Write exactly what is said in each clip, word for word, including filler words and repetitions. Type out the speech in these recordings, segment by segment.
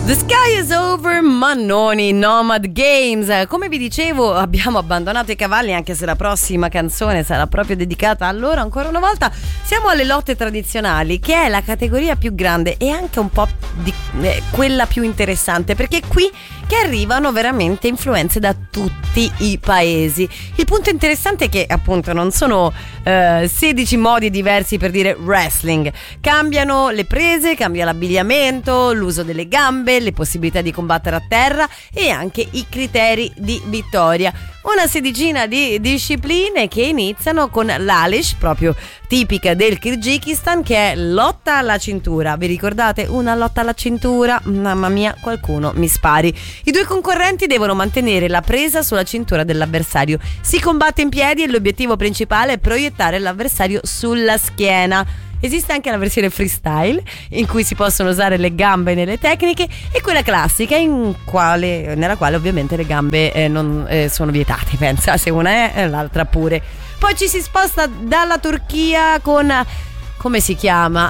The Sky is Over, Mannoni, Nomad Games. Come vi dicevo, abbiamo abbandonato i cavalli, anche se la prossima canzone sarà proprio dedicata a loro ancora una volta. Siamo alle lotte tradizionali, che è la categoria più grande e anche un po' di, eh, quella più interessante, perché qui che arrivano veramente influenze da tutti i paesi. Il punto interessante è che appunto non sono eh, sedici modi diversi per dire wrestling. Cambiano le prese, cambia l'abbigliamento, l'uso delle gambe, le possibilità di combattere a terra e anche i criteri di vittoria. Una sedicina di discipline che iniziano con l'Alish, proprio tipica del Kirghizistan, che è lotta alla cintura. Vi ricordate? Una lotta alla cintura? Mamma mia, qualcuno mi spari. I due concorrenti devono mantenere la presa sulla cintura dell'avversario. Si combatte in piedi e l'obiettivo principale è proiettare l'avversario sulla schiena. Esiste anche la versione freestyle, in cui si possono usare le gambe nelle tecniche, e quella classica in quale, nella quale ovviamente le gambe eh, non eh, sono vietate. Pensa, se una è, l'altra pure. Poi ci si sposta dalla Turchia con, come si chiama?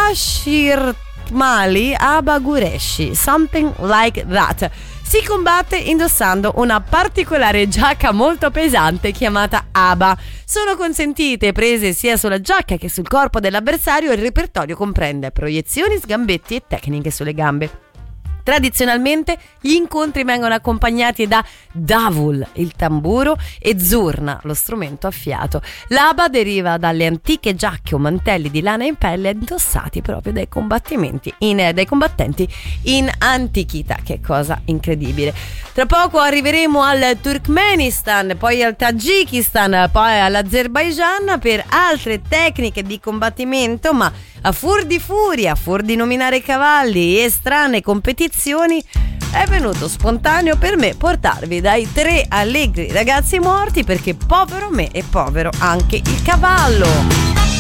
Ashir Mali Abagureshi, something like that. Si combatte indossando una particolare giacca molto pesante chiamata aba. Sono consentite prese sia sulla giacca che sul corpo dell'avversario e il repertorio comprende proiezioni, sgambetti e tecniche sulle gambe. Tradizionalmente gli incontri vengono accompagnati da davul, il tamburo, e zurna, lo strumento a fiato. L'aba deriva dalle antiche giacche o mantelli di lana in pelle indossati proprio dai combattimenti in, dai combattenti in antichità. Che cosa incredibile. Tra poco arriveremo al Turkmenistan, poi al Tagikistan, poi all'Azerbaigian per altre tecniche di combattimento, ma a fur di furia, a fur di nominare cavalli e strane competizioni, è venuto spontaneo per me portarvi dai tre allegri ragazzi morti, perché povero me e povero anche il cavallo.